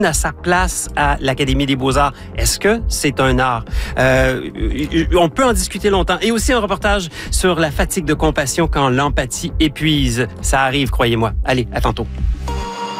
à sa place à l'Académie des Beaux-Arts? Est-ce que c'est un art? On peut en discuter longtemps. Et aussi un reportage sur la fatigue de compassion quand l'empathie épuise. Ça arrive, croyez-moi. Allez, à tantôt.